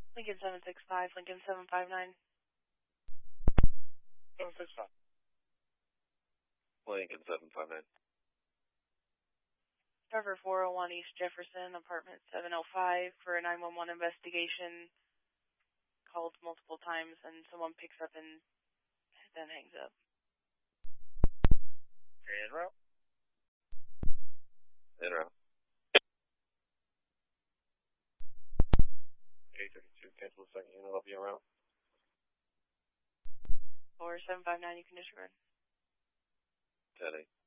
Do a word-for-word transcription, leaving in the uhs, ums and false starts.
Lincoln seven six five, Lincoln seven five nine. seven six five. Lincoln seven five nine. Trevor four oh one East Jefferson, apartment seven oh five for a nine one one investigation. Called multiple times and someone picks up and then hangs up. En route. En route. eight thirty-two, cancel the second unit, I'll be around. Or seven five nine, you can disregard. ten eight.